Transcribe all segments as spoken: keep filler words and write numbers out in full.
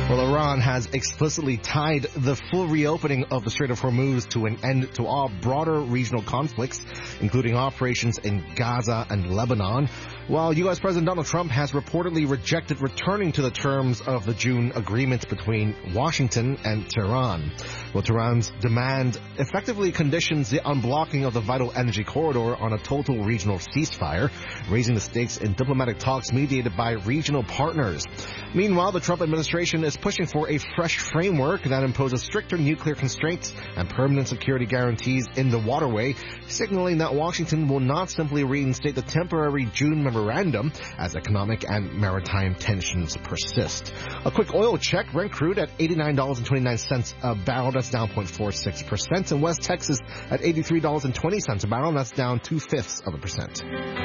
Well, Iran has explicitly tied the full reopening of the Strait of Hormuz to an end to all broader regional conflicts, including operations in Gaza and Lebanon, while U S. President Donald Trump has reportedly rejected returning to the terms of the June agreement between Washington and Tehran. Well, Tehran's demand effectively conditions the unblocking of the vital energy corridor on a total regional ceasefire, raising the stakes in diplomatic talks mediated by regional partners. Meanwhile, the Trump administration is pushing for a fresh framework that imposes stricter nuclear constraints and permanent security guarantees in the waterway, signaling that Washington will not simply reinstate the temporary June memorandum as economic and maritime tensions persist. A quick oil check, Brent crude at eighty-nine dollars and twenty-nine cents a barrel, that's down zero point four six percent, and West Texas at eighty-three dollars and twenty cents a barrel, that's down two-fifths of a percent.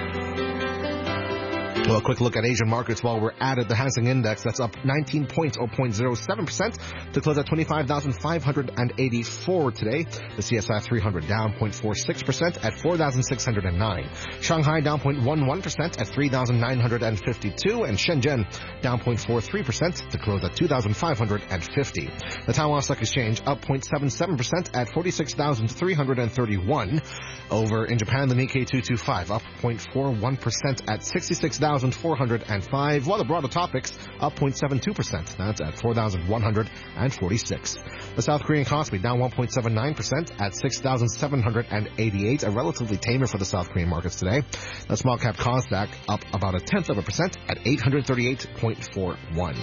Well, a quick look at Asian markets while we're at it. The Hang Seng Index, that's up nineteen points, or zero point zero seven percent, to close at twenty-five thousand five hundred eighty-four today. The C S I three hundred down zero point four six percent at four thousand six hundred nine. Shanghai down zero point one one percent at three thousand nine hundred fifty-two, and Shenzhen down zero point four three percent to close at two thousand five hundred fifty. The Taiwan Stock Exchange up zero point seven seven percent at forty-six thousand three hundred thirty-one. Over in Japan, the Nikkei two twenty-five up zero point four one percent at sixty-six thousand four hundred five, while the broader topics up zero point seven two percent. That's at four thousand one hundred forty-six. The South Korean Kospi down one point seven nine percent at six thousand seven hundred eighty-eight, a relatively tamer for the South Korean markets today. The small cap Kosdaq up about a tenth of a percent at eight hundred thirty-eight point four one.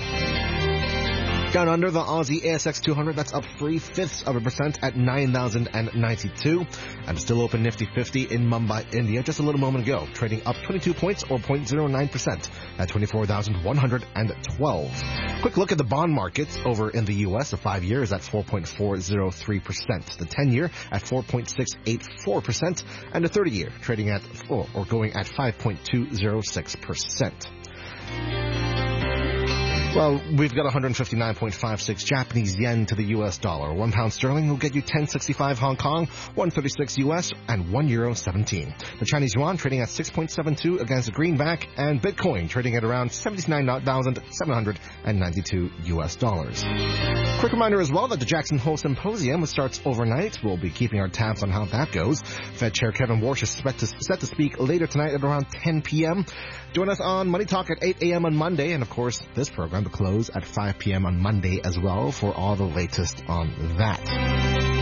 Down under, the Aussie A S X two hundred, that's up three-fifths of a percent at nine thousand ninety-two. And still open Nifty fifty in Mumbai, India, just a little moment ago, trading up twenty-two points, or zero point zero nine percent at twenty-four thousand one hundred twelve. Quick look at the bond markets over in the U S. The five-year is at four point four zero three percent. The ten-year at four point six eight four percent. And the thirty-year trading at, or going at five point two zero six percent. Well, we've got one hundred fifty-nine point five six Japanese yen to the U S dollar. One pound sterling will get you ten sixty-five Hong Kong, one thirty-six U S, and one euro seventeen. The Chinese yuan trading at six point seven two against the greenback, and Bitcoin trading at around seventy-nine thousand seven hundred ninety-two U S dollars. Quick reminder as well that the Jackson Hole Symposium starts overnight. We'll be keeping our tabs on how that goes. Fed Chair Kevin Warsh is set to, set to speak later tonight at around ten p.m. Join us on Money Talk at eight a.m. on Monday, and of course, this program to close at five p.m. on Monday as well for all the latest on that.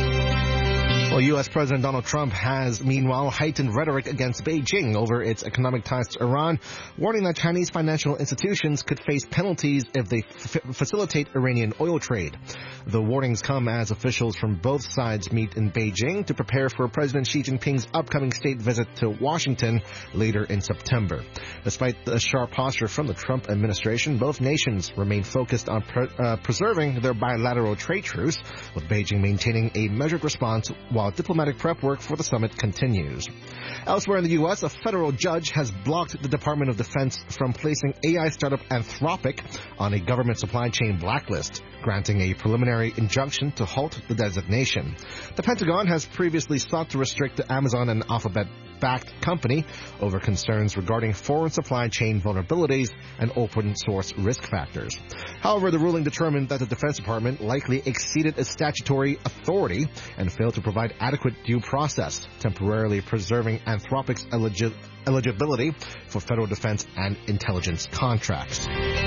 Well, U S. President Donald Trump has, meanwhile, heightened rhetoric against Beijing over its economic ties to Iran, warning that Chinese financial institutions could face penalties if they f- facilitate Iranian oil trade. The warnings come as officials from both sides meet in Beijing to prepare for President Xi Jinping's upcoming state visit to Washington later in September. Despite the sharp posture from the Trump administration, both nations remain focused on pre- uh, preserving their bilateral trade truce, with Beijing maintaining a measured response while diplomatic prep work for the summit continues. Elsewhere in the U S, a federal judge has blocked the Department of Defense from placing A I startup Anthropic on a government supply chain blacklist, granting a preliminary injunction to halt the designation. The Pentagon has previously sought to restrict the Amazon and Alphabet-backed company over concerns regarding foreign supply chain vulnerabilities and open-source risk factors. However, the ruling determined that the Defense Department likely exceeded its statutory authority and failed to provide adequate due process, temporarily preserving Anthropic's eligi- eligibility for federal defense and intelligence contracts.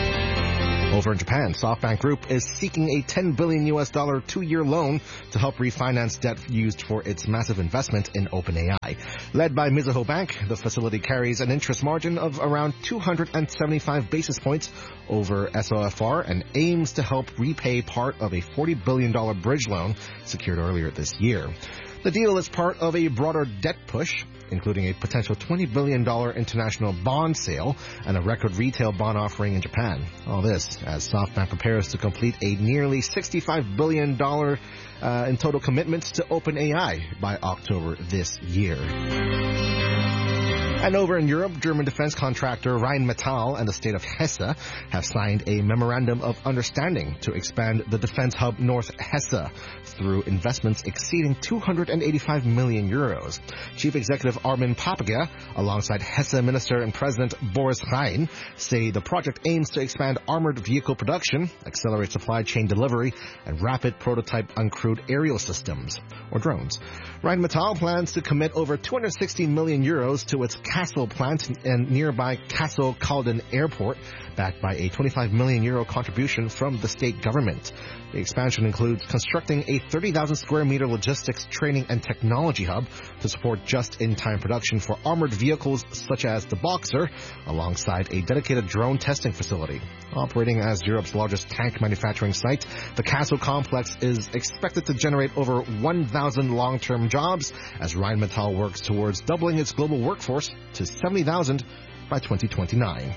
Over in Japan, SoftBank Group is seeking a ten billion U S dollar two-year loan to help refinance debt used for its massive investment in OpenAI. Led by Mizuho Bank, the facility carries an interest margin of around two hundred seventy-five basis points over S O F R and aims to help repay part of a forty billion dollars bridge loan secured earlier this year. The deal is part of a broader debt push, including a potential twenty billion dollars international bond sale and a record retail bond offering in Japan. All this as SoftBank prepares to complete a nearly sixty-five billion dollars uh, in total commitments to OpenAI by October this year. And over in Europe, German defense contractor Rheinmetall and the state of Hesse have signed a memorandum of understanding to expand the defense hub North Hesse through investments exceeding two hundred eighty-five million euros. Chief Executive Armin Pappage, alongside Hesse Minister and President Boris Rhein, say the project aims to expand armored vehicle production, accelerate supply chain delivery, and rapid prototype uncrewed aerial systems, or drones. Rheinmetall plans to commit over two hundred sixty million euros to its Kassel plant and nearby Kassel-Calden Airport, backed by a twenty-five million euro contribution from the state government. The expansion includes constructing a thirty thousand square meter logistics, training, and technology hub to support just-in-time production for armored vehicles such as the Boxer, alongside a dedicated drone testing facility. Operating as Europe's largest tank manufacturing site, the Kassel complex is expected to generate over one thousand long-term jobs as Rheinmetall works towards doubling its global workforce to seventy thousand by twenty twenty-nine.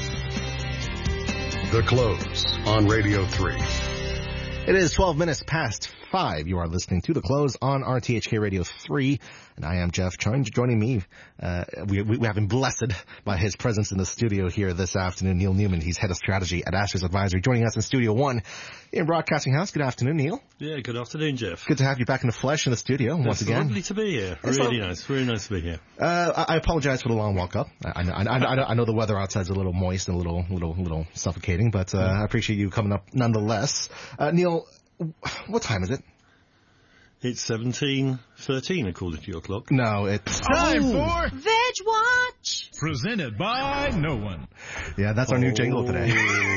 The Close on Radio three. It is twelve minutes past five. You are listening to The Close on R T H K Radio three, and I am Jeff Chung. Joining me, uh, we, we have been blessed by his presence in the studio here this afternoon. Neil Newman, he's head of strategy at Astros Advisory, joining us in Studio One in Broadcasting House. Good afternoon, Neil. Yeah, good afternoon, Jeff. Good to have you back in the flesh in the studio once it's again. Lovely to be here. It's really lo- nice. Really nice to be here. Uh, I, I apologize for the long walk up. I, I, I, I, I know the weather outside's a little moist and a little, little, little suffocating, but uh, I appreciate you coming up nonetheless. Uh, Neil, what time is it? It's seventeen thirteen according to your clock. No, it's time oh, for Veg Watch, presented by no one. Yeah, that's our oh. new jingle today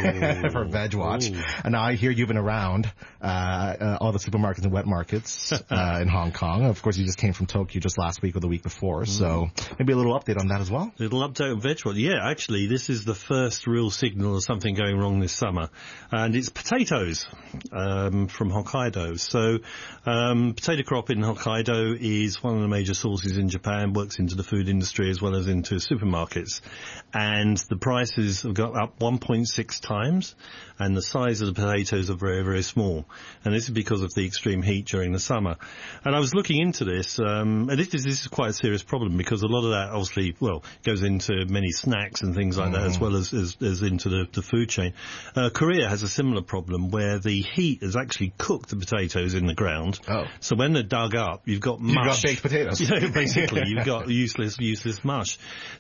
for Veg Watch. Oh. And now I hear you've been around uh, uh, all the supermarkets and wet markets uh, in Hong Kong. Of course, you just came from Tokyo just last week or the week before, mm. so maybe a little update on that as well. Little update on Veg Watch. Yeah, actually, this is the first real signal of something going wrong this summer, and it's potatoes um, from Hokkaido. So. Um, Potato crop in Hokkaido is one of the major sources in Japan, works into the food industry as well as into supermarkets. And the prices have got up one point six times, and the size of the potatoes are very, very small. And this is because of the extreme heat during the summer. And I was looking into this, um, and this is, this is quite a serious problem because a lot of that obviously, well, goes into many snacks and things like mm. that as well as, as, as into the, the food chain. Uh, Korea has a similar problem where the heat has actually cooked the potatoes in the ground. Oh. So when they're dug up, you've got mush. You've got baked potatoes. Yeah, basically, you've got useless, useless mush.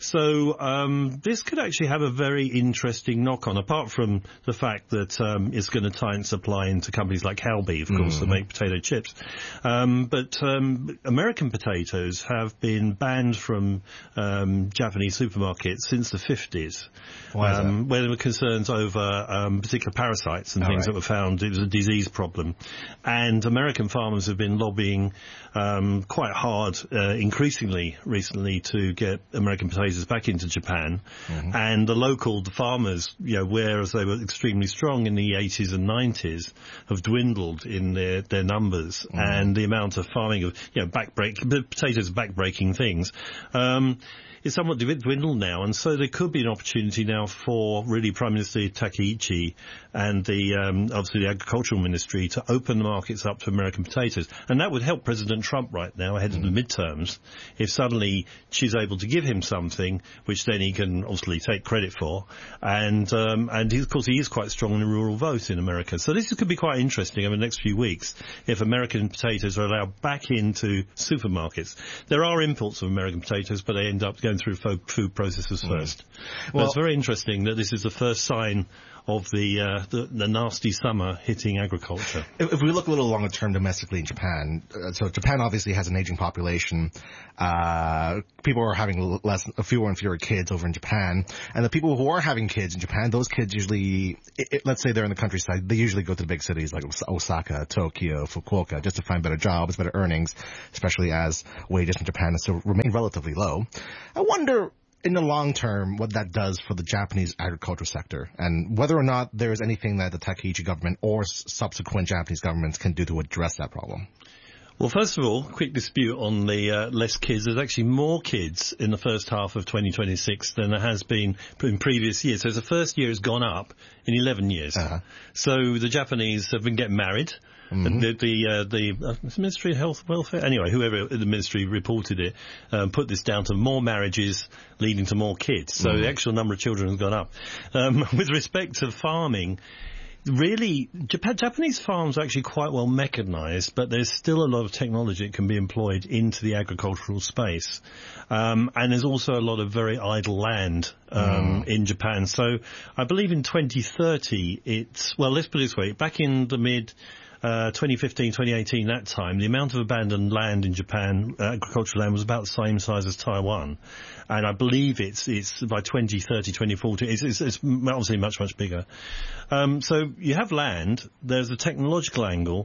So um, this could actually have a very interesting knock-on, apart from the fact that um, it's going to tighten supply into companies like Calbee, of course, mm. that make potato chips. Um, but um, American potatoes have been banned from um, Japanese supermarkets since the fifties. Why is that? Um, where there were concerns over um, particular parasites and oh, things right. that were found. It was a disease problem. And American farmers have been lobbying um, quite hard, uh, increasingly recently, to get American potatoes back into Japan. Mm-hmm. And the local the farmers, you know, whereas they were extremely strong in the eighties and nineties, have dwindled in their, their numbers. Mm-hmm. And the amount of farming of, you know, backbreak, potatoes backbreaking things. Um, It's somewhat dwindled now, and so there could be an opportunity now for really Prime Minister Takaichi and the um, obviously the Agricultural Ministry to open the markets up to American potatoes, and that would help President Trump right now ahead of the midterms if suddenly she's able to give him something which then he can obviously take credit for, and um, and he, of course he is quite strong in the rural vote in America. So this could be quite interesting over the next few weeks if American potatoes are allowed back into supermarkets. There are imports of American potatoes, but they end up going through food processors first. Mm. Well, it's very interesting that this is the first sign of the, uh, the the nasty summer hitting agriculture. If, if we look a little longer term domestically in Japan, uh, so Japan obviously has an aging population. Uh, people are having less, fewer and fewer kids over in Japan, and the people who are having kids in Japan, those kids usually, it, it, let's say they're in the countryside, they usually go to the big cities like Osaka, Tokyo, Fukuoka, just to find better jobs, better earnings, especially as wages in Japan still remain relatively low. I wonder, in the long term, what that does for the Japanese agriculture sector, and whether or not there is anything that the Takaichi government or s- subsequent Japanese governments can do to address that problem. Well, first of all, quick dispute on the uh, less kids. There's actually more kids in the first half of twenty twenty-six than there has been in previous years. So the first year has gone up in eleven years. Uh-huh. So the Japanese have been getting married. Mm-hmm. The the, uh, the uh, Ministry of Health Welfare, anyway, whoever the ministry reported it, um, put this down to more marriages leading to more kids. So mm-hmm. the actual number of children has gone up. Um, with respect to farming, really, Japan, Japanese farms are actually quite well mechanized, but there's still a lot of technology that can be employed into the agricultural space. Um, and there's also a lot of very idle land um, mm. in Japan. So I believe in twenty thirty, it's, well, let's put it this way, back in the mid Uh, twenty fifteen, twenty eighteen, that time, the amount of abandoned land in Japan, uh, agricultural land, was about the same size as Taiwan. And I believe it's, it's by twenty thirty, twenty forty, it's, it's, it's obviously much, much bigger. Um, so you have land, there's a technological angle.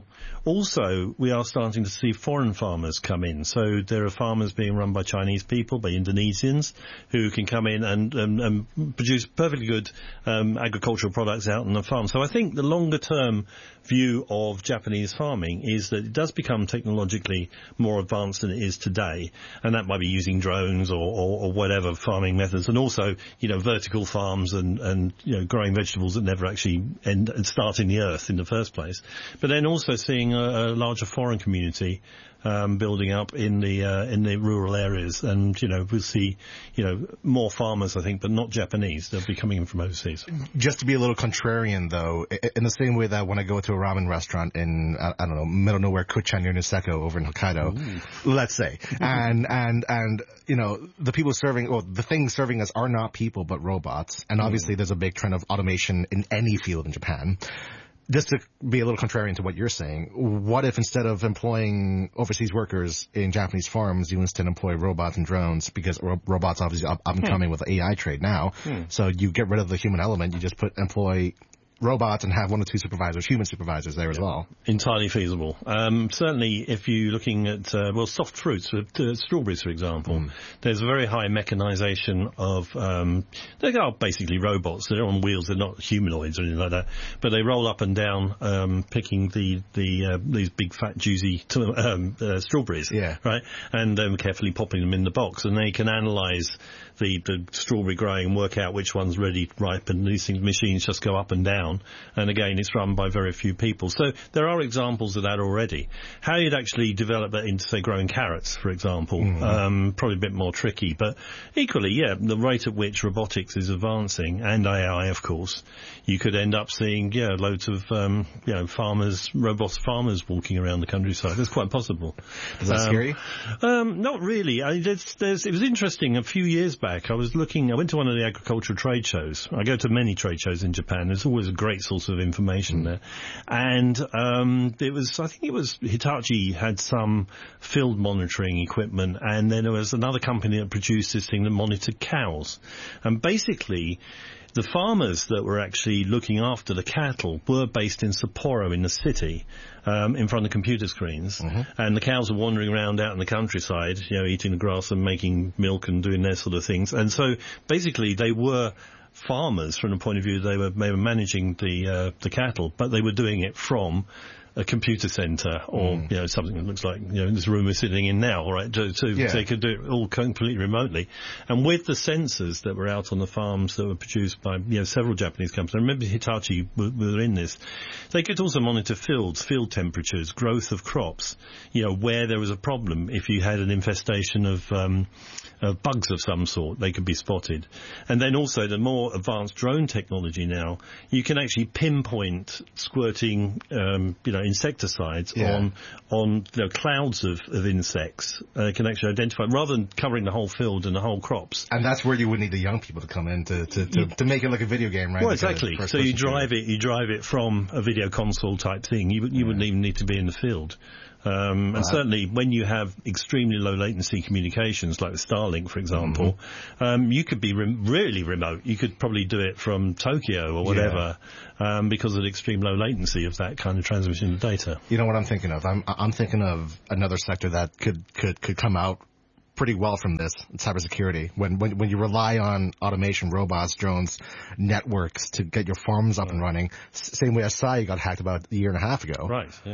Also, we are starting to see foreign farmers come in. So there are farmers being run by Chinese people, by Indonesians, who can come in and, and, and produce perfectly good um, agricultural products out on the farm. So I think the longer term view of Japanese farming is that it does become technologically more advanced than it is today, and that might be using drones or, or, or whatever farming methods, and also, you know, vertical farms and, and you know, growing vegetables that never actually end, start in the earth in the first place. But then also seeing a, a larger foreign community Um, building up in the uh, in the rural areas, and you know we'll see you know more farmers, I think, but not Japanese. They'll be coming in from overseas. Just to be a little contrarian, though, in the same way that when I go to a ramen restaurant in I, I don't know middle nowhere Kuchan near Niseko over in Hokkaido, Ooh. let's say, and and and you know the people serving or the things serving us are not people but robots, and obviously mm. there's a big trend of automation in any field in Japan. Just to be a little contrarian to what you're saying, what if instead of employing overseas workers in Japanese farms, you instead employ robots and drones, because ro- robots obviously up, up and coming hmm. with the A I trade now. Hmm. So you get rid of the human element, you just put employ robots and have one or two supervisors, human supervisors there as yeah. well. Entirely feasible. Um, certainly if you're looking at, uh, well, soft fruits, uh, strawberries, for example, mm. there's a very high mechanization of, um, they are basically robots. They're on wheels. They're not humanoids or anything like that. But they roll up and down, um, picking the, the, uh, these big fat juicy, to, um, uh, strawberries. Yeah. Right? And, um, carefully popping them in the box. And they can analyze the, the strawberry growing and work out which one's ready, ripe, and these things, machines just go up and down. And again, it's run by very few people. So there are examples of that already. How you'd actually develop that into, say, growing carrots, for example, mm-hmm. um, probably a bit more tricky. But equally, yeah, the rate at which robotics is advancing, and A I, of course, you could end up seeing, yeah, loads of, um, you know, farmers, robot farmers walking around the countryside. That's quite possible. Is that um, scary? Um, not really. I, there's, there's, it was interesting. A few years back, I was looking, I went to one of the agricultural trade shows. I go to many trade shows in Japan. There's always a great source of information mm. there. And um, it was, I think it was Hitachi had some field monitoring equipment, and then there was another company that produced this thing that monitored cows. And basically, the farmers that were actually looking after the cattle were based in Sapporo in the city, um, in front of computer screens. Mm-hmm. And the cows were wandering around out in the countryside, you know, eating the grass and making milk and doing their sort of things. And so basically they were farmers from the point of view they were, they were managing the uh, the cattle, but they were doing it from a computer center or, mm. you know, something that looks like, you know, this room we're sitting in now, right? So, so yeah. they could do it all completely remotely. And with the sensors that were out on the farms that were produced by, you know, several Japanese companies, I remember Hitachi were, were in this, they could also monitor fields, field temperatures, growth of crops, you know, where there was a problem. If you had an infestation of, um, of bugs of some sort, they could be spotted. And then also the more advanced drone technology now, you can actually pinpoint squirting, um, you know, insecticides yeah. on on you know, clouds of, of insects. Uh, can actually identify rather than covering the whole field and the whole crops. And that's where you would need the young people to come in to to, to, to make it like a video game, right? Well, exactly. So you drive it, you drive it from a video console type thing. You you yeah. wouldn't even need to be in the field. Um, and uh, certainly when you have extremely low latency communications, like the Starlink, for example, mm-hmm. um, you could be re- really remote. You could probably do it from Tokyo or whatever, yeah. um, because of the extreme low latency of that kind of transmission of data. You know what I'm thinking of? I'm, I'm thinking of another sector that could, could, could come out pretty well from this, cybersecurity. When, when, when you rely on automation, robots, drones, networks to get your farms up yeah. and running, S- same way Acai got hacked about a year and a half ago. Right, yes.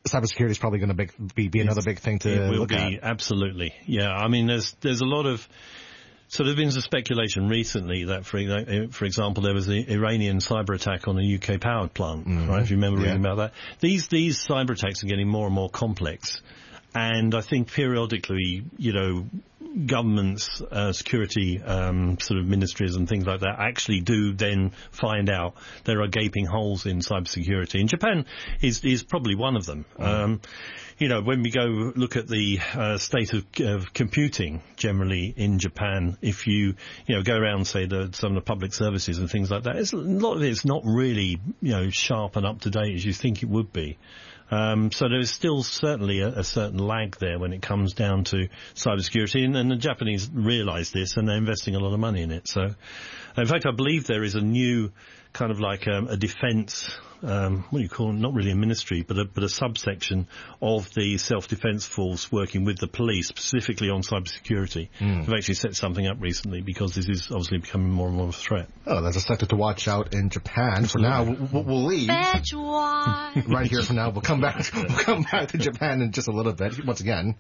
cybersecurity is probably going to be, be another big thing to it will look be, at. Absolutely. Yeah, I mean, there's there's a lot of... So there's been some speculation recently that, for, for example, there was the Iranian cyber attack on a U K power plant, mm-hmm. right, if you remember yeah. reading about that. These these cyber attacks are getting more and more complex. And I think periodically, you know, governments, uh, security um, sort of ministries and things like that actually do then find out there are gaping holes in cybersecurity. And Japan is, is probably one of them. Mm. Um, you know, when we go look at the uh, state of, of computing generally in Japan, if you, you know, go around, say, the, some of the public services and things like that, it's, a lot of it's not really, you know, sharp and up to date as you think it would be. Um, so there's still certainly a, a certain lag there when it comes down to cybersecurity, and, and the Japanese realise this, and they're investing a lot of money in it. So, in fact, I believe there is a new kind of like um, a defence, um, what do you call it? Not really a ministry, but a, but a subsection of the self-defence force working with the police, specifically on cybersecurity. Mm. They've actually set something up recently because this is obviously becoming more and more of a threat. Oh, there's a sector to watch out in Japan. For now, we'll, we'll leave right here. For now, we'll come back. We'll come back to Japan in just a little bit. Once again.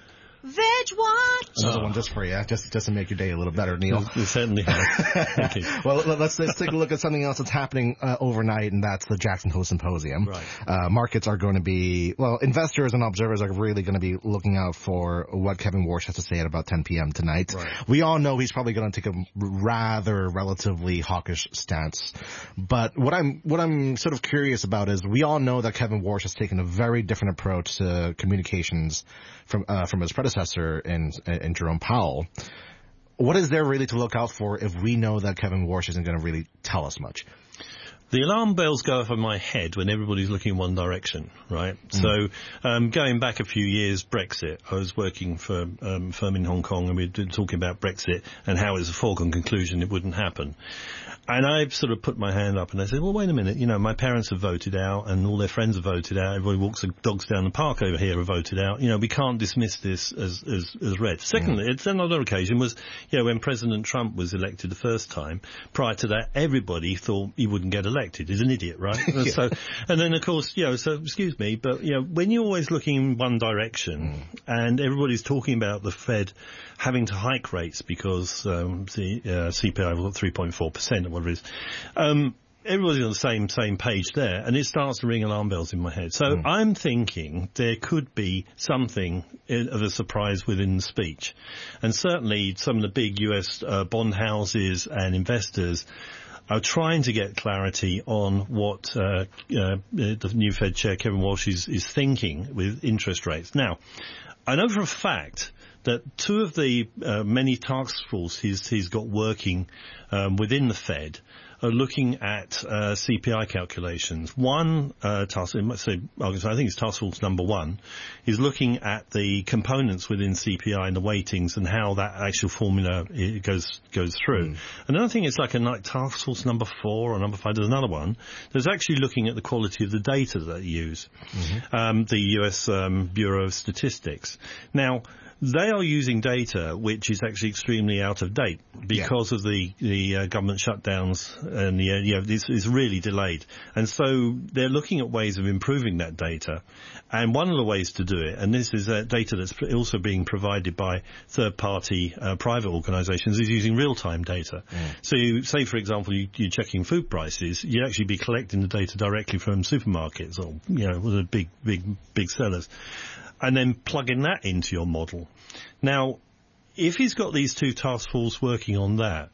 Veg Watch. Another oh. one just for you, just just to make your day a little better, Neil. You certainly have. Okay. Well, let's let's take a look at something else that's happening uh, overnight, and that's the Jackson Hole Symposium. Right. Uh, markets are going to be, well, investors and observers are really going to be looking out for what Kevin Warsh has to say at about ten p.m. tonight. Right. We all know he's probably going to take a rather relatively hawkish stance, but what I'm what I'm sort of curious about is we all know that Kevin Warsh has taken a very different approach to communications from uh, from his predecessor in, in Jerome Powell. What is there really to look out for if we know that Kevin Warsh isn't going to really tell us much? The alarm bells go off in my head when everybody's looking in one direction, right? Mm. So, um, going back a few years, Brexit, I was working for um, a firm in Hong Kong, and we were talking about Brexit and how it was a foregone conclusion it wouldn't happen. And I sort of put my hand up and I said, well, wait a minute, you know, my parents have voted out and all their friends have voted out. Everybody walks their dogs down the park over here have voted out. You know, we can't dismiss this as, as, as read. Secondly, mm. it's another occasion was, you know, when President Trump was elected the first time, prior to that, everybody thought he wouldn't get elected. He's an idiot, right? yeah. So, and then of course, you know, so excuse me, but, you know, when you're always looking in one direction mm. and everybody's talking about the Fed having to hike rates because um, the uh, C P I was three point four percent or whatever it is. Um, everybody's on the same same page there, and it starts to ring alarm bells in my head. So mm. I'm thinking there could be something of a surprise within the speech. And certainly some of the big U S uh, bond houses and investors are trying to get clarity on what uh, uh, the new Fed chair, Kevin Warsh, is, is thinking with interest rates. Now, I know for a fact that two of the uh, many task forces he's, he's got working um, within the Fed are looking at uh, C P I calculations. One uh, task, say, I think it's task force number one, is looking at the components within C P I and the weightings and how that actual formula it goes goes through. Mm. Another thing is like a like task force number four or number five. There's another one that's actually looking at the quality of the data that they use. Mm-hmm. Um, the U S um, Bureau of Statistics. Now, they are using data which is actually extremely out of date because yeah. of the the uh, government shutdowns, and the, uh, you know, this is really delayed. And so they're looking at ways of improving that data. And one of the ways to do it, and this is uh, data that's also being provided by third-party uh, private organisations, is using real-time data. Mm. So you say, for example, you, you're checking food prices, you'd actually be collecting the data directly from supermarkets or, you know, the big, big, big sellers, and then plugging that into your model. Now, if he's got these two task forces working on that,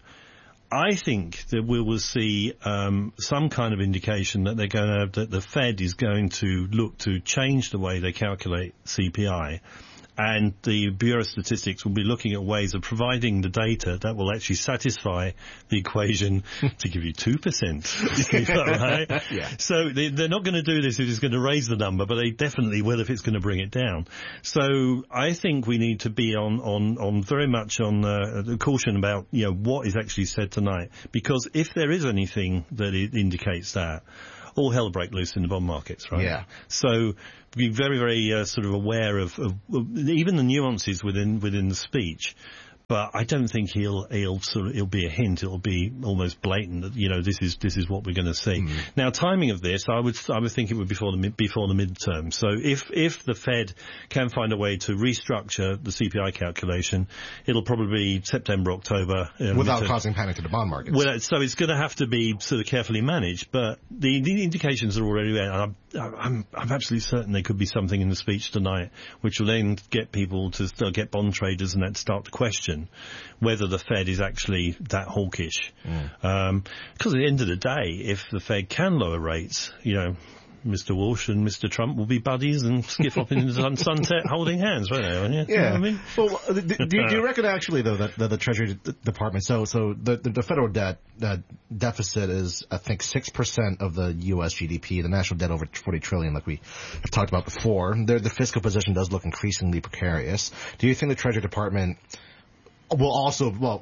I think that we will see um, some kind of indication that they're going to, that the Fed is going to look to change the way they calculate C P I. And the Bureau of Statistics will be looking at ways of providing the data that will actually satisfy the equation to give you two percent. Right? Yeah. So they, they're not going to do this if it's going to raise the number, but they definitely will if it's going to bring it down. So I think we need to be on, on, on very much on uh, the caution about, you know, what is actually said tonight. Because if there is anything that it indicates that, all hell break loose in the bond markets, right? Yeah. So be very, very uh, sort of aware of, of, of even the nuances within within the speech. But I don't think he'll he'll sort of it'll be a hint. It'll be almost blatant that you know this is this is what we're going to see. Mm. Now, timing of this, I would I would think it would be before the before the midterm. So if if the Fed can find a way to restructure the C P I calculation, it'll probably be September, October, uh, without midterm. causing panic to the bond markets. Well, so it's going to have to be sort of carefully managed. But the, the indications are already there. I'm, I'm I'm absolutely certain there could be something in the speech tonight which will then get people to start, get bond traders and that start to question whether the Fed is actually that hawkish. Mm. Um, because at the end of the day, if the Fed can lower rates, you know, Mister Walsh and Mister Trump will be buddies and skiff off into the sunset holding hands, won't they? Yeah. Yeah. You know what I mean? Well, do, do, do you reckon actually, though, that, that the Treasury D- Department, so so the, the, the federal debt uh, deficit is, I think, six percent of the U S G D P, the national debt over forty trillion dollars, like we have talked about before. The, the fiscal position does look increasingly precarious. Do you think the Treasury Department will also, well,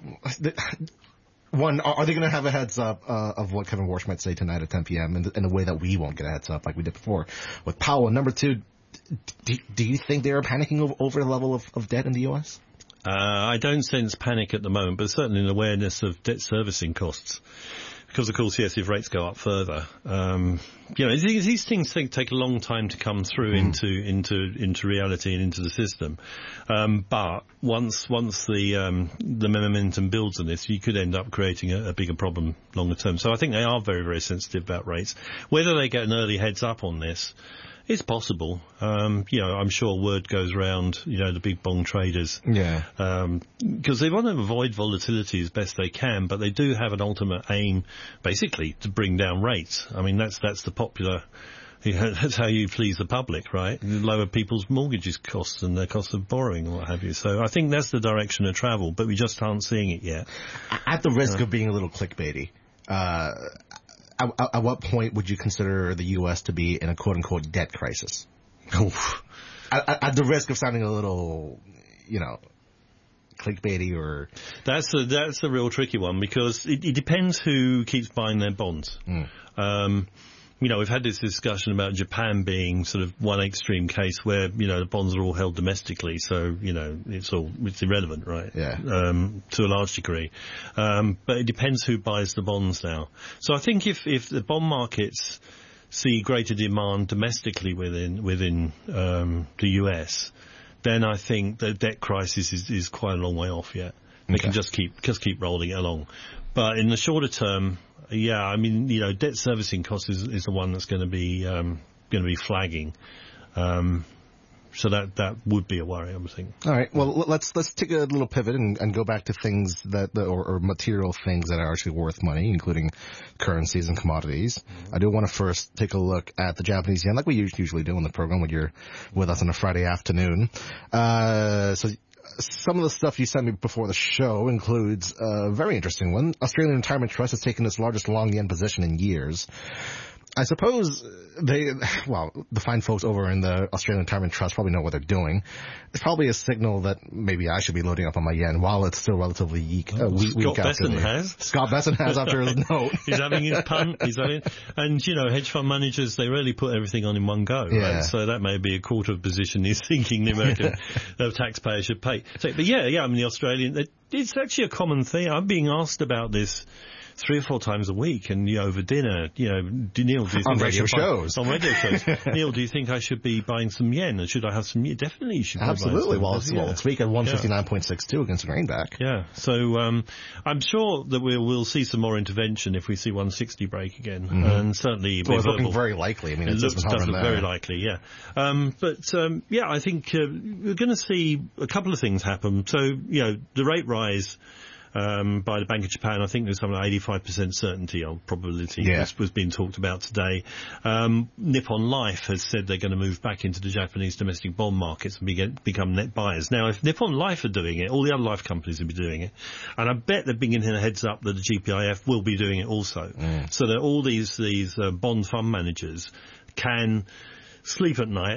one, are they going to have a heads up uh, of what Kevin Walsh might say tonight at ten p.m. in, in a way that we won't get a heads up like we did before with Powell? Number two, do, do you think they are panicking over, over the level of, of debt in the U S? Uh, I don't sense panic at the moment, but certainly an awareness of debt servicing costs. Because, of course, yes, if rates go up further, um, you know, these, these things take, take a long time to come through mm. into into into reality and into the system. Um, but once once the um, the momentum builds on this, you could end up creating a, a bigger problem longer term. So I think they are very, very sensitive about rates. Whether they get an early heads up on this, it's possible. Um, you know, I'm sure word goes around, you know, the big bond traders. Yeah. Um, because they want to avoid volatility as best they can, but they do have an ultimate aim, basically, to bring down rates. I mean, that's, that's the popular, you know, that's how you please the public, right? Lower people's mortgages costs and their cost of borrowing and what have you. So I think that's the direction of travel, but we just aren't seeing it yet. At the risk uh, of being a little clickbaity, uh, At, at what point would you consider the U S to be in a quote-unquote debt crisis? at, at the risk of sounding a little, you know, clickbaity or... That's a, that's a real tricky one because it, it depends who keeps buying their bonds. Mm. Um, you know, we've had this discussion about Japan being sort of one extreme case where, you know, the bonds are all held domestically, so, you know, it's all, it's irrelevant, right? Yeah. Um, to a large degree. Um, but it depends who buys the bonds now. So I think if, if the bond markets see greater demand domestically within, within, um, the U S, then I think the debt crisis is, is quite a long way off yet. They okay. can just keep, just keep rolling it along. But in the shorter term, yeah, I mean, you know, debt servicing costs is, is the one that's going to be um, going to be flagging. Um, so that that would be a worry, I would think. All right. Well, let's let's take a little pivot and, and go back to things that or, or material things that are actually worth money, including currencies and commodities. Mm-hmm. I do want to first take a look at the Japanese yen, like we usually do on the program when you're with us on a Friday afternoon. Uh, so. Some of the stuff you sent me before the show includes a very interesting one. Australian Retirement Trust has taken its largest long yen position in years. I suppose they, well, the fine folks over in the Australian Retirement Trust probably know what they're doing. It's probably a signal that maybe I should be loading up on my yen while it's still relatively weak. Oh, uh, weak Scott Besson has. Scott Besson has after his note. He's having his punt. He's having, and you know, hedge fund managers, they rarely put everything on in one go, yeah. right? So that may be a quarter of position he's thinking the American uh, taxpayer should pay. So, but yeah, yeah, I mean the Australian, it, it's actually a common thing. I'm being asked about this three or four times a week, and you know, over dinner, you know, Neil, do you think on I radio should shows? Buy, on radio shows, Neil, do you think I should be buying some yen, and should I have some yen? Definitely, you should. Be Absolutely. Buying some, well, it's, yeah. well, it's weak at one fifty nine point six two against the greenback. Yeah. So um, I'm sure that we'll we'll see some more intervention if we see one sixty break again, mm-hmm. and certainly well, it's looking very likely. I mean, it it looks does look there. very likely. Yeah. Um, but um, yeah, I think uh, we're going to see a couple of things happen. So you know, the rate rise. Um, by the Bank of Japan, I think there's something like eighty-five percent certainty on probability yeah. was, was being talked about today. Um, Nippon Life has said they're going to move back into the Japanese domestic bond markets and be, become net buyers. Now, if Nippon Life are doing it, all the other life companies will be doing it. And I bet they're beginning a heads up that the G P I F will be doing it also. Mm. So that all these, these uh, bond fund managers can sleep at night,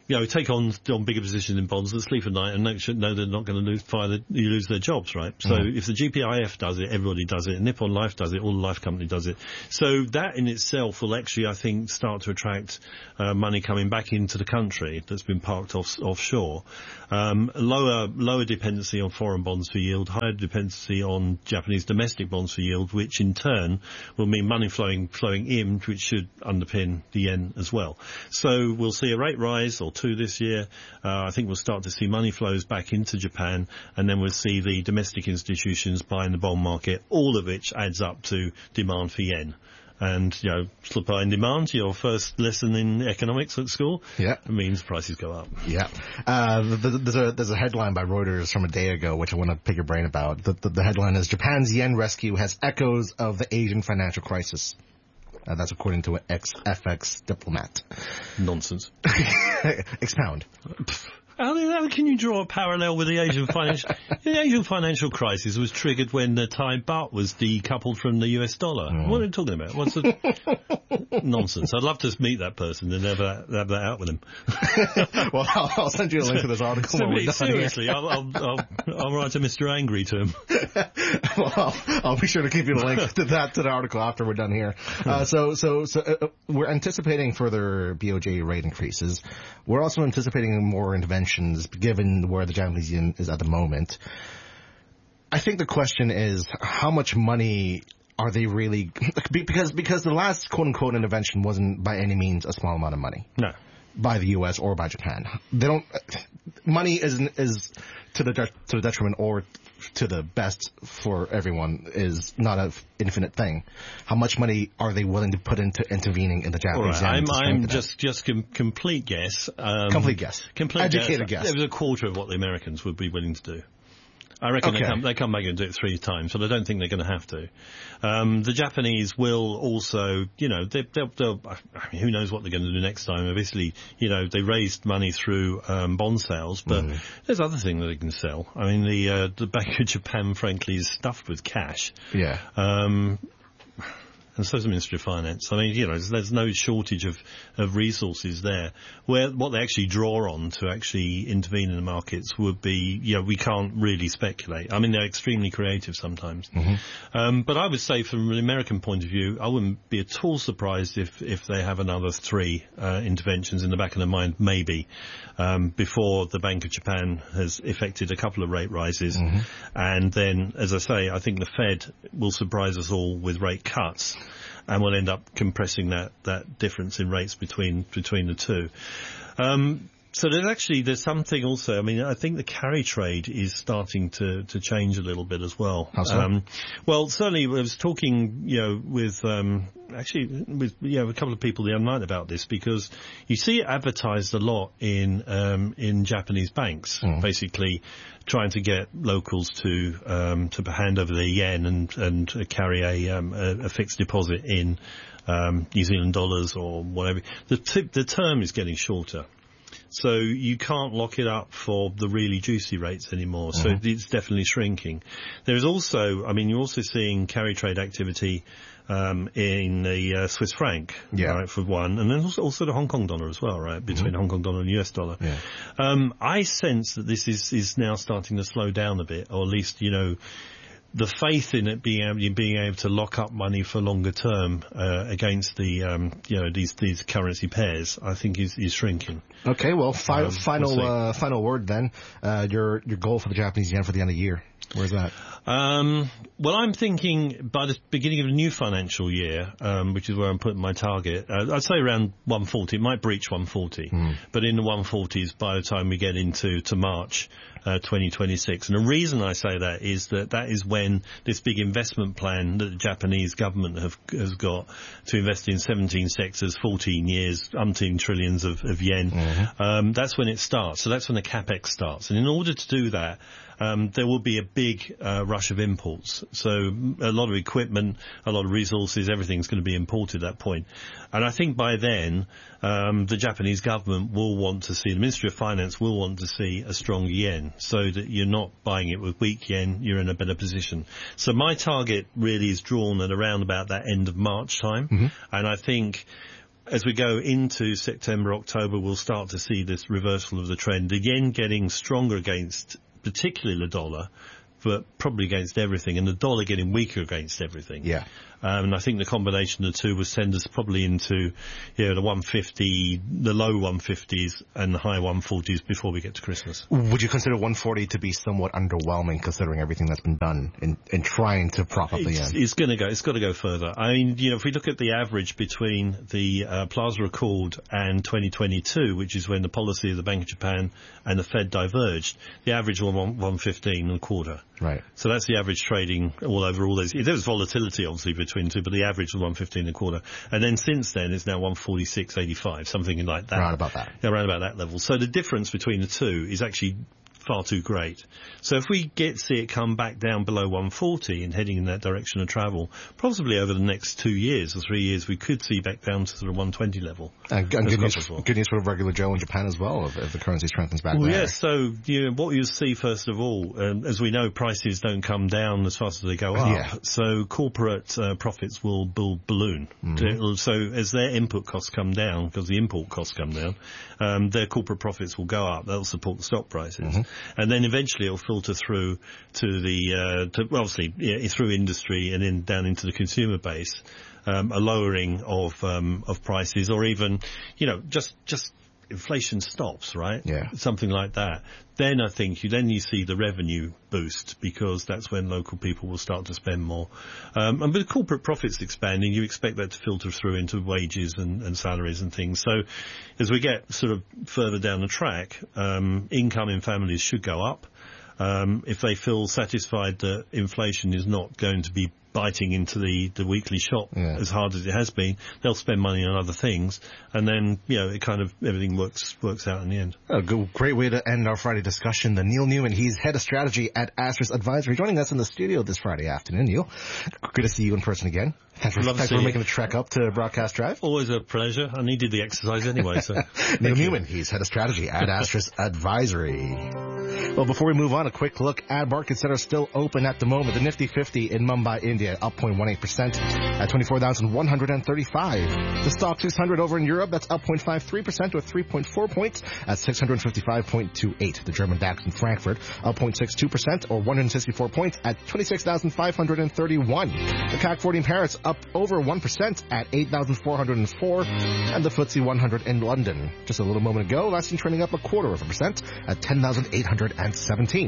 you know, take on on bigger positions in bonds that sleep at night and know, should know they're not going to lose, fire the, you lose their jobs, right? So mm. if the G P I F does it, everybody does it. Nippon Life does it, all the life company does it. So that in itself will actually, I think, start to attract uh, money coming back into the country that's been parked off, offshore. Um, lower lower dependency on foreign bonds for yield, higher dependency on Japanese domestic bonds for yield, which in turn will mean money flowing flowing in, which should underpin the yen as well. So we'll see a rate rise or two this year. Uh, I think we'll start to see money flows back into Japan, and then we'll see the domestic institutions buying the bond market, all of which adds up to demand for yen. And, you know, supply and demand, your first lesson in economics at school, yeah, it means prices go up. Yeah. Uh, there's a there's a headline by Reuters from a day ago, which I want to pick your brain about. The, the, the headline is, Japan's yen rescue has echoes of the Asian financial crisis. Uh, that's according to an ex-F X diplomat. Nonsense. Expound. How, how can you draw a parallel with the Asian financial... the Asian financial crisis was triggered when the Thai baht was decoupled from the U S dollar. Mm. What are you talking about? What's the... Nonsense. I'd love to meet that person and have that, have that out with him. Well, I'll, I'll send you a link to this article. So, me, seriously, I'll, I'll, I'll, I'll write to Mister Angry to him. Well, I'll, I'll be sure to keep you the link to that, to the article after we're done here. Uh, so, so, so uh, we're anticipating further B O J rate increases. We're also anticipating more interventions, given where the Japanese yen is at the moment. I think the question is, how much money are they really, because because the last quote-unquote intervention wasn't by any means a small amount of money. No. By the U S or by Japan. They don't, money isn't, is to the, de- to the detriment or to the best for everyone is not an infinite thing. How much money are they willing to put into intervening in the Japanese yen? Right. I'm, I'm just, just com- complete guess. Um, complete guess. Complete Educated guess. guess. It was a quarter of what the Americans would be willing to do. I reckon okay. they, come, they come back and do it three times, but I don't think they're going to have to. Um, the Japanese will also, you know, they, they'll, they'll, I mean, who knows what they're going to do next time. Obviously, you know, they raised money through um, bond sales, but mm. there's other things that they can sell. I mean, the uh, the Bank of Japan, frankly, is stuffed with cash. Yeah. Um, and so is the Ministry of Finance. I mean, you know, there's, there's no shortage of, of resources there. Where what they actually draw on to actually intervene in the markets would be, you know, we can't really speculate. I mean, they're extremely creative sometimes. Mm-hmm. Um, but I would say from an American point of view, I wouldn't be at all surprised if, if they have another three uh, interventions in the back of their mind, maybe, um, before the Bank of Japan has effected a couple of rate rises. Mm-hmm. And then, as I say, I think the Fed will surprise us all with rate cuts. And we'll end up compressing that, that difference in rates between between the two. Um, so there's actually there's something also. I mean, I think the carry trade is starting to, to change a little bit as well. How so? Um, well, certainly I was talking, you know, with um, actually with you know a couple of people the other night about this, because you see it advertised a lot in um, in Japanese banks, mm. basically trying to get locals to um, to hand over their yen and and carry a um, a, a fixed deposit in um, New Zealand dollars or whatever. The t- the term is getting shorter, so you can't lock it up for the really juicy rates anymore. So mm-hmm. it's definitely shrinking. There is also, I mean, you're also seeing carry trade activity um, in the uh, Swiss franc, yeah. right, for one, and then also, also the Hong Kong dollar as well, right, between mm-hmm. Hong Kong dollar and U S dollar. Yeah. Um, I sense that this is, is now starting to slow down a bit, or at least, you know, the faith in it being able, being able to lock up money for longer term uh, against the um, you know these these currency pairs, I think is, is shrinking. Okay, well, fi- um, final we'll uh, final word then. Uh, your your goal for the Japanese yen for the end of the year. Where's that? Um, well, I'm thinking by the beginning of the new financial year, um, which is where I'm putting my target, uh, I'd say around one forty. It might breach one forty, mm. but in the one forties by the time we get into to March uh, twenty twenty-six. And the reason I say that is that that is when this big investment plan that the Japanese government have has got to invest in seventeen sectors, fourteen years, umpteen trillions of, of yen, mm-hmm. um, that's when it starts. So that's when the capex starts. And in order to do that, Um, there will be a big uh, rush of imports. So a lot of equipment, a lot of resources, everything's going to be imported at that point. And I think by then, um, the Japanese government will want to see, the Ministry of Finance will want to see a strong yen, so that you're not buying it with weak yen, you're in a better position. So my target really is drawn at around about that end of March time. Mm-hmm. And I think as we go into September, October, we'll start to see this reversal of the trend. The yen getting stronger against particularly the dollar, but probably against everything, and the dollar getting weaker against everything. Yeah. Um, and I think the combination of the two will send us probably into, you know, the one fifty, the low one fifties and the high one forties before we get to Christmas. Would you consider one forty to be somewhat underwhelming considering everything that's been done in, in trying to prop up the yen? It's, it's going to go. It's got to go further. I mean, you know, if we look at the average between the uh, Plaza Accord and twenty twenty-two, which is when the policy of the Bank of Japan and the Fed diverged, the average was one fifteen and a quarter. Right. So that's the average trading all over all those. There was volatility obviously between two, but the average was one fifteen and a quarter. And then since then it's now one forty-six eighty-five, something like that. Around about that. Yeah, around about that level. So the difference between the two is actually far too great. So if we get see it come back down below one forty and heading in that direction of travel, possibly over the next two years or three years, we could see back down to sort of one twenty level. And, and good, news, well. good news for regular Joe in Japan as well, if, if the currency strengthens back well, there. Yes, so you know, what you'll see first of all, um, as we know, prices don't come down as fast as they go up. Yeah. So corporate uh, profits will, will balloon. Mm-hmm. So as their input costs come down, because the import costs come down, um, their corporate profits will go up. That'll support the stock prices. Mm-hmm. And then eventually it'll filter through to the, uh, to, well, obviously, yeah, through industry and then down into the consumer base, um, a lowering of, um, of prices, or even, you know, just, just inflation stops, right? Yeah. Something like that. Then I think you, then you see the revenue boost, because that's when local people will start to spend more. Um, and with corporate profits expanding, you expect that to filter through into wages and, and salaries and things. So as we get sort of further down the track, um, income in families should go up. Um, if they feel satisfied that inflation is not going to be biting into the, the weekly shop yeah. as hard as it has been, they'll spend money on other things, and then, you know, it kind of, everything works works out in the end. A good, great way to end our Friday discussion. The Neil Newman, he's head of strategy at Asterisk Advisory, joining us in the studio this Friday afternoon. Neil, good to see you in person again. Thanks for, thanks for making the trek up to Broadcast Drive. Always a pleasure. I needed the exercise anyway, so. Neil Newman, he's head of strategy at Asterisk Advisory. Well, before we move on, a quick look at markets that are still open at the moment. The Nifty fifty in Mumbai, India, up zero point one eight percent at twenty-four thousand one hundred thirty-five. The Stock six hundred over in Europe, that's up zero point five three percent or three point four points at six hundred fifty-five point two eight. The German DAX in Frankfurt, up zero point six two percent or one hundred sixty-four points at twenty-six thousand five hundred thirty-one. The C A C forty in Paris, up over one percent at eight thousand four hundred four. And the F T S E one hundred in London, just a little moment ago, last seen trending up a quarter of a percent at ten thousand eight hundred seventeen.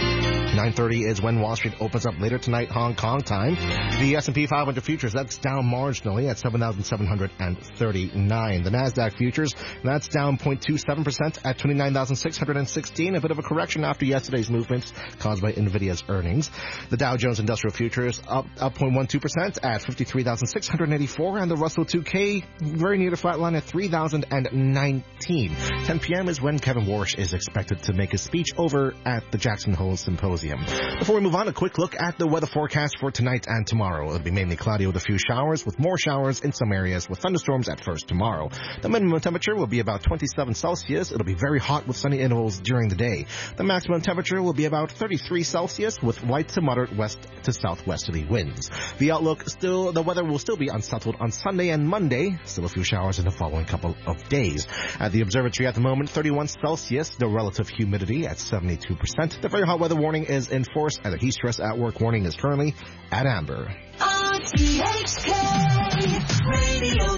nine thirty is when Wall Street opens up later tonight, Hong Kong time. The S and P five hundred futures, that's down marginally at seven thousand seven hundred thirty-nine. The NASDAQ futures, that's down zero point two seven percent at twenty-nine thousand six hundred sixteen. A bit of a correction after yesterday's movements caused by NVIDIA's earnings. The Dow Jones Industrial Futures up up zero point one two percent at fifty-three thousand six hundred eighty-four. And the Russell two K very near the flat line at three thousand nineteen. ten p.m. is when Kevin Warsh is expected to make a speech over at the Jackson Hole Symposium. Before we move on, a quick look at the weather forecast for tonight and tomorrow. It'll be mainly cloudy with a few showers, with more showers in some areas, with thunderstorms at first tomorrow. The minimum temperature will be about twenty-seven Celsius. It'll be very hot with sunny intervals during the day. The maximum temperature will be about thirty-three Celsius with light to moderate west to southwesterly winds. The outlook still, the weather will still be unsettled on Sunday and Monday. Still a few showers in the following couple of days. At the observatory at the moment, thirty-one Celsius. The relative humidity at seventy-two percent. The very hot weather warning is in force, and the heat stress at work warning is currently at amber. R T H K Radio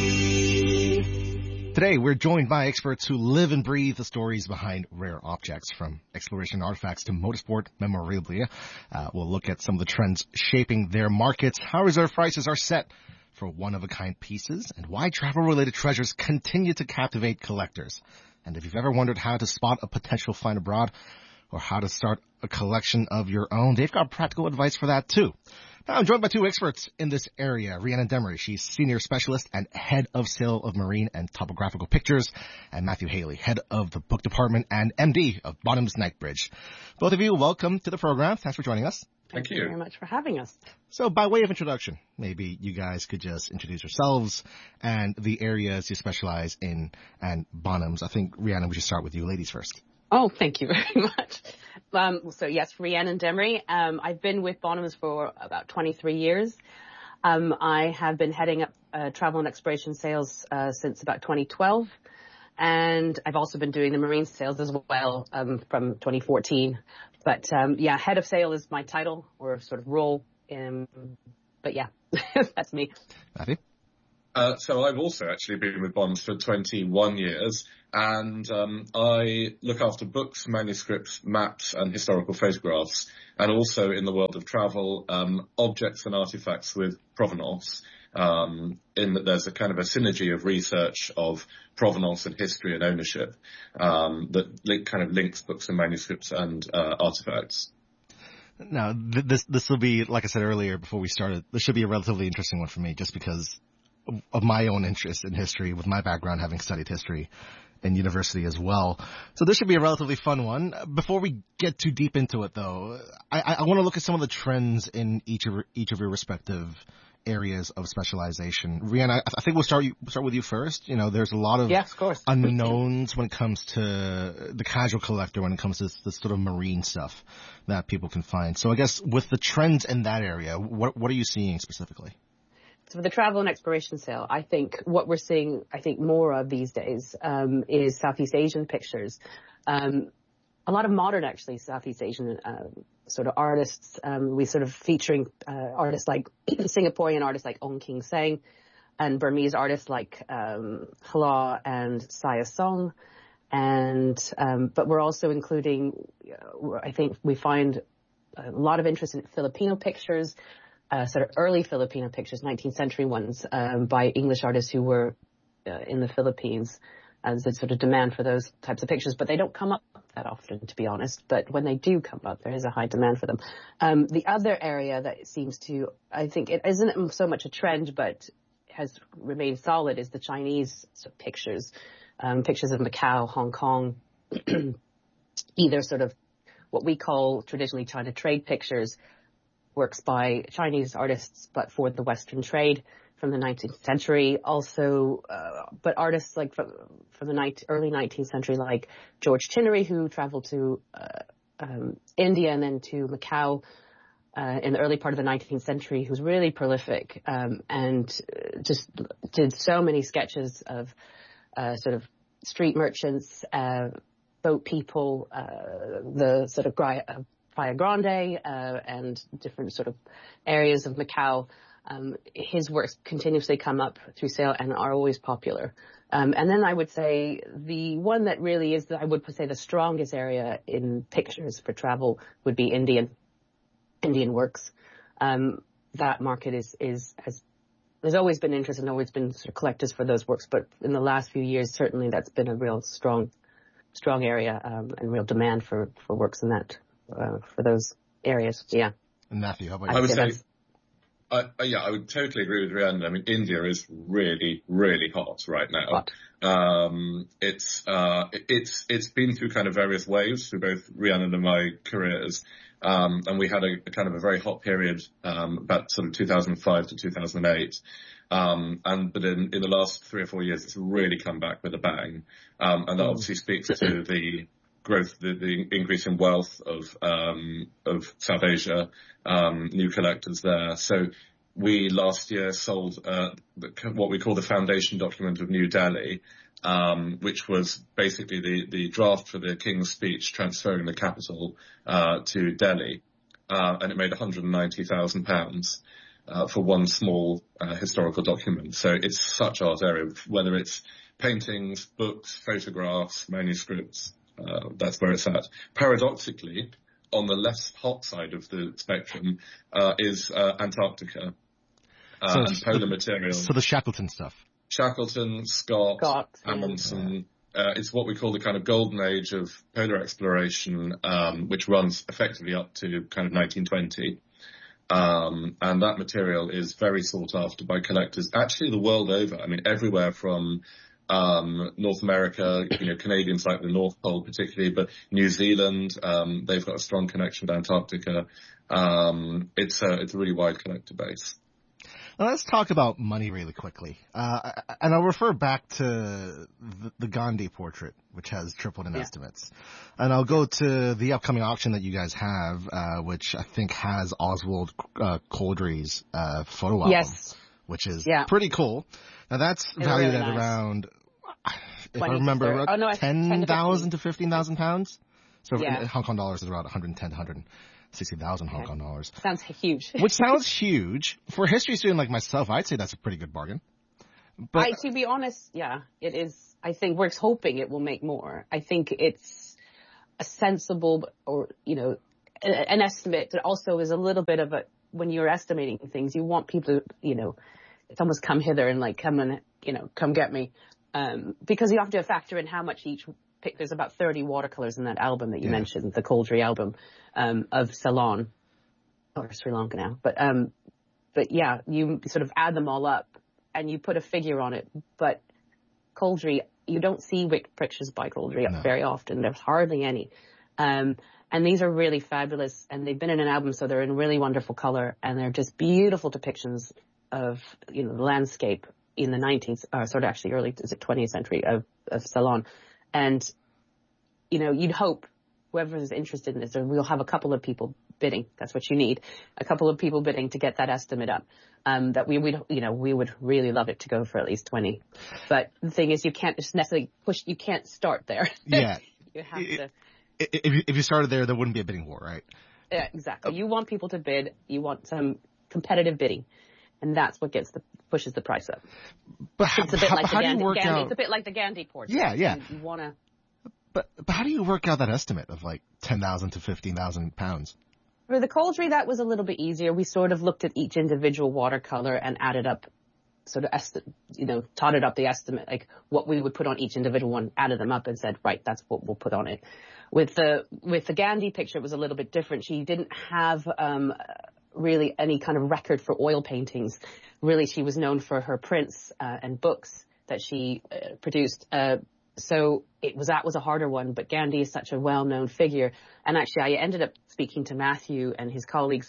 three. Today, we're joined by experts who live and breathe the stories behind rare objects, from exploration artifacts to motorsport memorabilia. Uh, we'll look at some of the trends shaping their markets, how reserve prices are set for one-of-a-kind pieces, and why travel-related treasures continue to captivate collectors. And if you've ever wondered how to spot a potential find abroad, or how to start a collection of your own, they've got practical advice for that too. Now, I'm joined by two experts in this area. Rhiannon Demery, she's Senior Specialist and Head of Sale of Marine and Topographical Pictures, and Matthew Haley, Head of the Book Department and M D of Bonhams Knightsbridge. Both of you, welcome to the program. Thanks for joining us. Thank, Thank you. you very much for having us. So by way of introduction, maybe you guys could just introduce yourselves and the areas you specialize in and Bonhams. I think, Rhiannon, we should start with you ladies first. Oh, thank you very much. Um, so yes, Rhiannon Demery. Um, I've been with Bonhams for about twenty-three years. Um, I have been heading up uh, travel and exploration sales uh, since about twenty twelve. And I've also been doing the marine sales as well um, from twenty fourteen. But um, yeah, head of sale is my title or sort of role. In, but yeah, that's me. Matthew? Uh, so I've also actually been with Bonds for twenty-one years, and um, I look after books, manuscripts, maps, and historical photographs, and also in the world of travel, um, objects and artifacts with provenance. Um, in that there's a kind of a synergy of research of provenance and history and ownership um, that link, kind of links books and manuscripts and uh, artifacts. Now, th- this this will be, like I said earlier before we started, this should be a relatively interesting one for me just because of, of my own interest in history, with my background having studied history in university as well. So this should be a relatively fun one. Before we get too deep into it, though, I, I want to look at some of the trends in each of each of your respective areas of specialization. Rhiannon, I, I think we'll start you, start with you first. You know, there's a lot of, yes, of course. unknowns when it comes to the casual collector, when it comes to this, this sort of marine stuff that people can find. So I guess with the trends in that area, what what are you seeing specifically? So for the travel and exploration sale, I think what we're seeing, I think more of these days, um, is Southeast Asian pictures. Um, a lot of modern, actually, Southeast Asian uh, sort of artists. Um, we sort of featuring uh, artists like Singaporean artists like Ong King Seng, and Burmese artists like um, Hala and Saya Song. And um, but we're also including, uh, I think we find a lot of interest in Filipino pictures, uh, sort of early Filipino pictures, nineteenth century ones, um, by English artists who were uh, in the Philippines. As a sort of demand for those types of pictures, but they don't come up that often, to be honest. But when they do come up, there is a high demand for them. Um, the other area that seems to, I think it isn't so much a trend, but has remained solid, is the Chinese sort of pictures, um, pictures of Macau, Hong Kong, either sort of what we call traditionally China trade pictures, works by Chinese artists, but for the Western trade from the nineteenth century. Also, uh, but artists like from, from the ni- early nineteenth century, like George Chinnery, who traveled to uh, um, India and then to Macau uh, in the early part of the nineteenth century, who's really prolific um, and just did so many sketches of uh, sort of street merchants, uh, boat people, uh, the sort of Gra- Playa Grande uh, and different sort of areas of Macau. Um, his works continuously come up through sale and are always popular. Um, and then I would say the one that really is, I would say the strongest area in pictures for travel would be Indian, Indian works. Um, that market is, is, has, there's always been interest and always been sort of collectors for those works, but in the last few years, certainly that's been a real strong, strong area, um, and real demand for, for works in that, uh, for those areas. Yeah. And Matthew, how about you? I would say, I, I, yeah, I would totally agree with Rhiannon. I mean, India is really, really hot right now. Hot. Um, it's, uh, it's, it's been through kind of various waves through both Rhiannon and my careers. Um, and we had a, a kind of a very hot period, um, about sort of two thousand five to two thousand eight. Um, and, but in, in the last three or four years, it's really come back with a bang. Um, and that obviously speaks to the growth, the, the increase in wealth of, um, of South Asia, um, new collectors there. So we last year sold, uh, the, what we call the foundation document of New Delhi, um, which was basically the, the draft for the King's speech transferring the capital, uh, to Delhi. Uh, and it made one hundred ninety thousand pounds, uh, for one small, uh, historical document. So it's such art area, whether it's paintings, books, photographs, manuscripts. Uh, that's where it's at. Paradoxically, on the less hot side of the spectrum, uh, is, uh, Antarctica, uh, so and polar the, material. So the Shackleton stuff. Shackleton, Scott, Scott Amundsen. Uh, it's what we call the kind of golden age of polar exploration, um, which runs effectively up to kind of nineteen twenty. Um, and that material is very sought after by collectors, actually the world over. I mean, everywhere from um, North America, you know, Canadians like the North Pole particularly, but New Zealand, um, they've got a strong connection with Antarctica. Um, it's a, it's a really wide collector base. Now let's talk about money really quickly. Uh, and I'll refer back to the, the Gandhi portrait, which has tripled in Yeah. estimates. And I'll go to the upcoming auction that you guys have, uh, which I think has Oswald uh, Coldry's uh, photo album, Yes. which is Yeah. pretty cool. Now that's It's valued really at nice. around, if I twenty to remember, thirty around oh, no, it's ten to ten thousand fifteen. to fifteen thousand pounds. So Yeah. in Hong Kong dollars is around one hundred ten to one hundred sixty thousand Hong Okay. Kong dollars. Sounds huge. Which sounds huge. For a history student like myself, I'd say that's a pretty good bargain. But I, to be honest, yeah, it is. I think we're hoping it will make more. I think it's a sensible, or, you know, a- an estimate that also is a little bit of a, when you're estimating things, you want people to, you know, it's almost come hither and like, come and, you know, come get me. Um, because you have to factor in how much each pick. There's about thirty watercolors in that album that you Yeah. mentioned, the Coldry album, um, of Ceylon, or Sri Lanka now. But, um, but yeah, you sort of add them all up and you put a figure on it. But Coldry, you don't see wick pictures by Coldry No. very often. There's hardly any. Um, and these are really fabulous, and they've been in an album, so they're in really wonderful color, and they're just beautiful depictions of, you know, the landscape in the nineteenth, or sort of actually early, is it twentieth century of, of Ceylon. And, you know, you'd hope whoever is interested in this, or we'll have a couple of people bidding. That's what you need. A couple of people bidding to get that estimate up. Um, that we would, you know, we would really love it to go for at least twenty. But the thing is, you can't just necessarily push, you can't start there. yeah, You have It- to, i- if you, if you started there, there wouldn't be a bidding war, right? yeah, exactly. You want people to bid. You want some competitive bidding. And that's what gets the, pushes the price up. But how, It's a bit how, like the how do you Gandhi, work Gandhi out? it's a bit like the Gandhi portrait. Yeah, yeah. You, you wanna, But but how do you work out that estimate of like ten thousand to fifteen thousand pounds? For the Coldry, that was a little bit easier. We sort of looked at each individual watercolor and added up, sort of, esti- you know, totted up the estimate, like what we would put on each individual one, added them up and said, right, that's what we'll put on it. With the, with the Gandhi picture, it was a little bit different. She didn't have, um, really any kind of record for oil paintings. Really, she was known for her prints, uh, and books that she uh, produced. Uh, So it was, that was a harder one, but Gandhi is such a well-known figure. And actually I ended up speaking to Matthew and his colleagues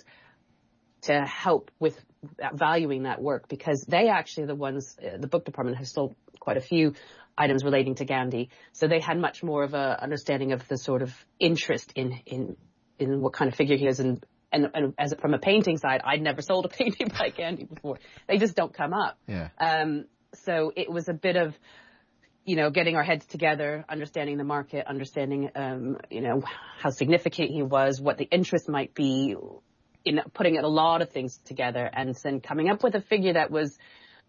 to help with valuing that work, because they actually are the ones, uh, the book department has sold quite a few items relating to Gandhi. So they had much more of a understanding of the sort of interest in, in, in what kind of figure he is. And, and, and as from a painting side, I'd never sold a painting by Gandhi before. They just don't come up. Yeah. Um, so it was a bit of, you know, getting our heads together, understanding the market, understanding, um, you know, how significant he was, what the interest might be, in putting a lot of things together, and then coming up with a figure that was,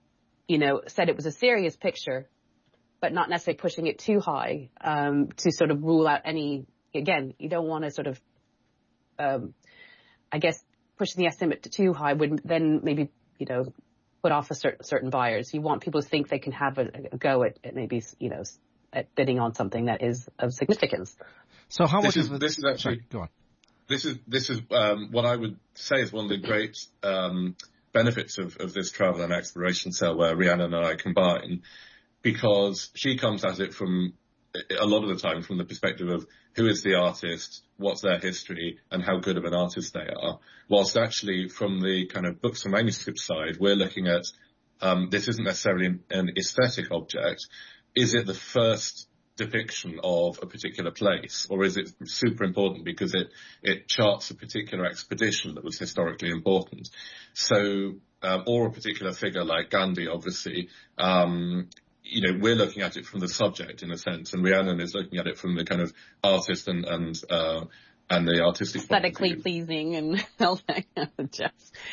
you know, said it was a serious picture, but not necessarily pushing it too high, um, to sort of rule out any, again, you don't want to sort of, um, I guess, pushing the estimate too high would then maybe, you know, put off a certain, certain buyers. You want people to think they can have a, a go at, at maybe, you know, at bidding on something that is of significance. So how This much is it? this is actually Sorry, go on. this is this is um, what I would say is one of the great um, benefits of, of this travel and exploration sale where Rhiannon and I combine, because she comes at it from a lot of the time from the perspective of who is the artist, what's their history, and how good of an artist they are. Whilst actually from the kind of books and manuscript side, we're looking at um, this isn't necessarily an, an aesthetic object. Is it the first depiction of a particular place, or is it super important because it it charts a particular expedition that was historically important? So, um, or a particular figure like Gandhi, obviously. Um, you know, we're looking at it from the subject in a sense, and Rhiannon is looking at it from the kind of artist and and uh, and the artistic point of Aesthetically view. pleasing and all that kind of jazz.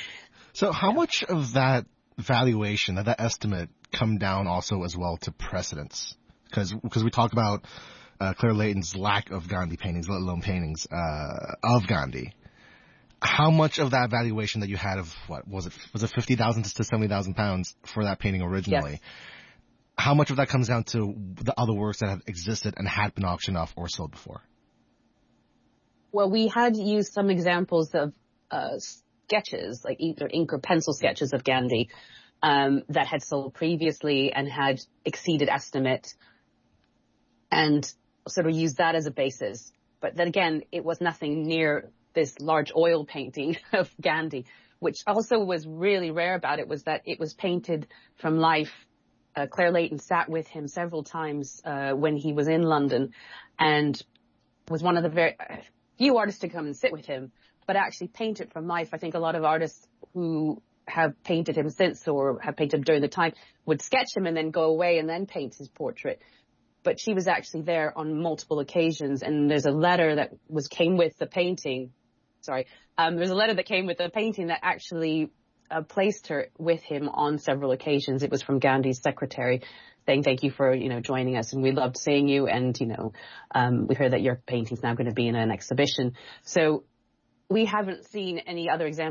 So how much of that valuation, of that estimate, come down also as well to precedence? Because because we talk about uh, Claire Layton's lack of Gandhi paintings, let alone paintings uh, of Gandhi. How much of that valuation that you had of what was it? Was it fifty thousand to seventy thousand pounds for that painting originally? Yes. How much of that comes down to the other works that had existed and had been auctioned off or sold before? Well, we had used some examples of uh, sketches, like either ink or pencil sketches of Gandhi, um, that had sold previously and had exceeded estimate, and sort of used that as a basis. But then again, it was nothing near this large oil painting of Gandhi, which also was really rare about it, was that it was painted from life uh, Claire Leighton sat with him several times uh, when he was in London, and was one of the very few artists to come and sit with him, but actually paint it from life. I think a lot of artists who have painted him since, or have painted him during the time, would sketch him and then go away and then paint his portrait. But she was actually there on multiple occasions, and there's a letter that was came with the painting. Sorry, um, there's a letter that came with the painting that actually uh, placed her with him on several occasions. It was from Gandhi's secretary, saying thank you for, you know, joining us, and we loved seeing you, and, you know, um, we heard that your painting's now going to be in an exhibition. So we haven't seen any other examples